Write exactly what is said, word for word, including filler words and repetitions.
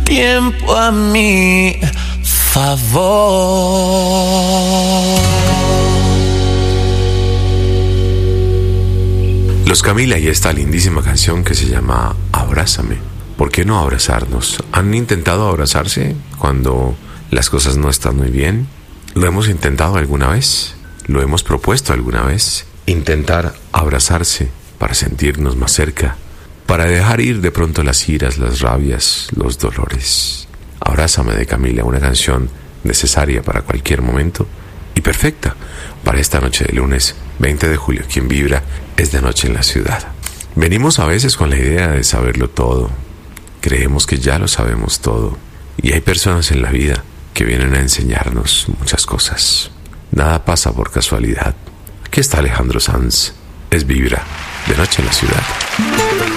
tiempo a mi favor. Los Camila y esta lindísima canción que se llama Abrázame. ¿Por qué no abrazarnos? ¿Han intentado abrazarse cuando las cosas no están muy bien? ¿Lo hemos intentado alguna vez? ¿Lo hemos propuesto alguna vez? Intentar abrazarse para sentirnos más cerca, para dejar ir de pronto las iras, las rabias, los dolores. Abrázame de Camila, una canción necesaria para cualquier momento y perfecta para esta noche de lunes veinte de julio. Quien vibra es de noche en la ciudad. Venimos a veces con la idea de saberlo todo. Creemos que ya lo sabemos todo. Y hay personas en la vida que vienen a enseñarnos muchas cosas. Nada pasa por casualidad. Aquí está Alejandro Sanz. Es Vibra, de noche en la ciudad.